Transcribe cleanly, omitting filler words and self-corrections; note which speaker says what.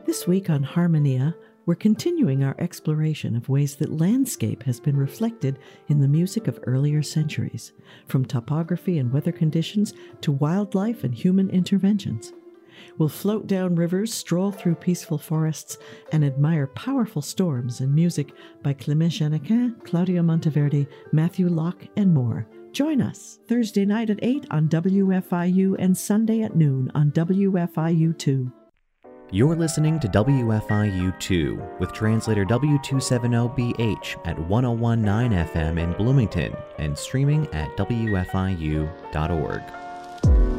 Speaker 1: This week on Harmonia, we're continuing our exploration of ways that landscape has been reflected in the music of earlier centuries, from topography and weather conditions to wildlife and human interventions. We'll float down rivers, stroll through peaceful forests, and admire powerful storms and music by Clément Jeannequin, Claudio Monteverdi, Matthew Locke, and more. Join us Thursday night at 8 on WFIU and Sunday at noon on WFIU2.
Speaker 2: You're listening to WFIU2 with translator W270BH at 101.9 FM in Bloomington and streaming at WFIU.org.